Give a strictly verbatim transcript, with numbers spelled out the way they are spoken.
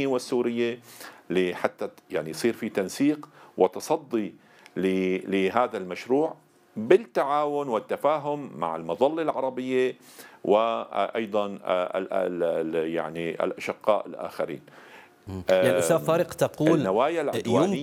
الفلسطينية والسورية لحتى يعني يصير في تنسيق وتصدي لهذا المشروع بالتعاون والتفاهم مع المظلة العربية وأيضا يعني الأشقاء الآخرين. يعني الأستاذ طارق تقول النوايا العدوانية